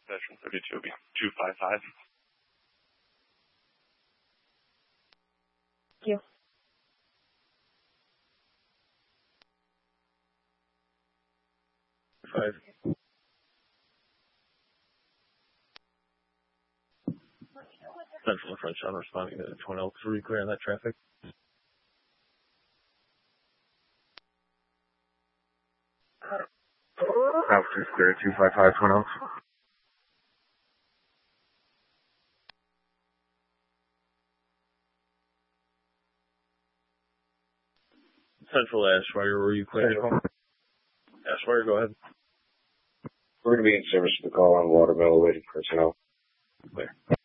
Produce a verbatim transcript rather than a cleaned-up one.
Session thirty-two will be two five five. Thank you. Five. Central and French on responding to Twin Oaks. Are you clear on that traffic? Officers clear two five five Twin Oaks. Central Ashwire, were you clear? Ashwire, go ahead. We're going to be in service for the call on Watermill awaiting personnel. Clear.